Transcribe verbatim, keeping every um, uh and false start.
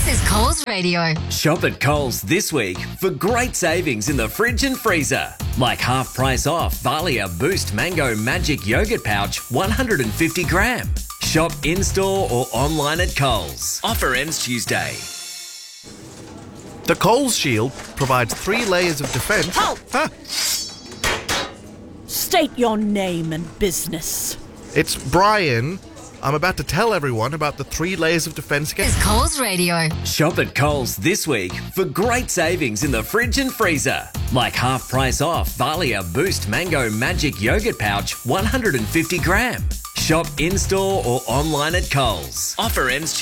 is Coles Radio. Shop at Coles this week for great savings in the fridge and freezer. Like half price off Valia Boost Mango Magic Yogurt Pouch one hundred fifty gram. Shop in-store or online at Coles. Offer ends Tuesday. The Coles Shield provides three layers of defence. Halt! Huh? State your name and business. It's Brian. I'm about to tell everyone about the three layers of defence Is against... Coles Radio. Shop at Coles this week for great savings in the fridge and freezer. Like half price off Valia Boost Mango Magic Yogurt Pouch one hundred fifty gram. Shop in-store or online at Coles. Offer ends